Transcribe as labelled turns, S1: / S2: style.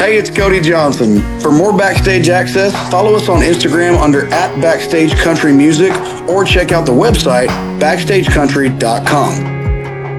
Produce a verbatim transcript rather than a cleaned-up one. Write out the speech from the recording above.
S1: Hey, it's Cody Johnson. For more backstage access, follow us on Instagram under at Backstage Country Music or check out the website backstage country dot com.